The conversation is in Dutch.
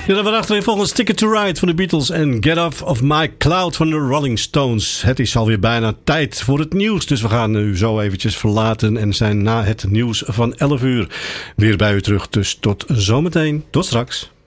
Ja, dan achterin volgens Ticket to Ride van de Beatles en Get Off of My Cloud van de Rolling Stones. Het is alweer bijna tijd voor het nieuws, dus we gaan u zo eventjes verlaten en zijn na het nieuws van 11 uur weer bij u terug. Dus tot zometeen, tot straks.